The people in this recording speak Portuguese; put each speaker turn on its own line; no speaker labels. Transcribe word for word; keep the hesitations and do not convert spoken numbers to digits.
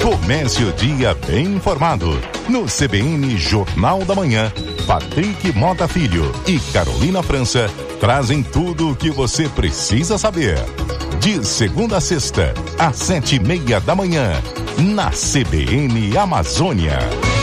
Comece o dia bem informado. No C B N Jornal da Manhã, Patrick Mota Filho e Carolina França trazem tudo o que você precisa saber. De segunda a sexta, às sete e meia da manhã, na C B N Amazônia.